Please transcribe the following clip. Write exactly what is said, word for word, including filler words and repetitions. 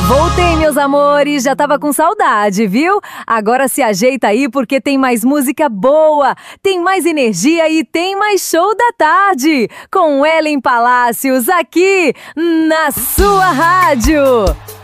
Voltei, meus amores, já tava com saudade, viu? Agora se ajeita aí porque tem mais música boa, tem mais energia e tem mais show da tarde, com Ellen Palácios aqui na sua rádio.